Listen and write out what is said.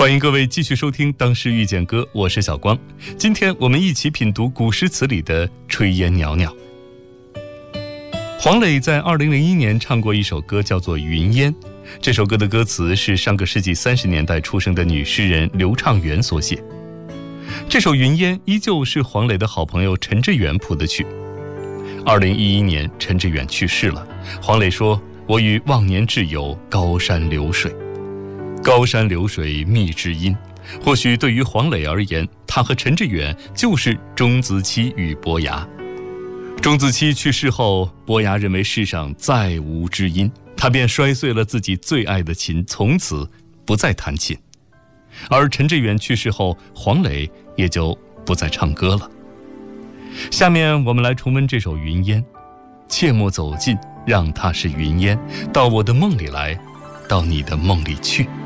欢迎各位继续收听《当时遇见歌》，我是小光。今天我们一起品读古诗词里的炊烟袅袅。黄磊在2001年唱过一首歌，叫做《云烟》。这首歌的歌词是上个世纪30年代出生的女诗人刘畅元所写。这首《云烟》依旧是黄磊的好朋友陈志远谱的曲。2011年，陈志远去世了。黄磊说：“我与忘年挚友高山流水。”高山流水觅知音，或许对于黄磊而言，他和陈志远就是钟子期与伯牙。钟子期去世后，伯牙认为世上再无知音，他便摔碎了自己最爱的琴，从此不再弹琴。而陈志远去世后，黄磊也就不再唱歌了。下面我们来重温这首《云烟》，切莫走近，让它是云烟，到我的梦里来，到你的梦里去。